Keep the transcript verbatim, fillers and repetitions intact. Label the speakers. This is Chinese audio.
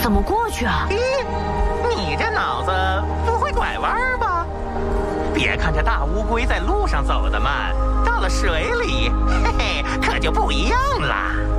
Speaker 1: 怎么过去啊？
Speaker 2: 咦，你这脑子不会拐弯吧？别看这大乌龟在路上走得慢，到了水里，嘿嘿，可就不一样啦。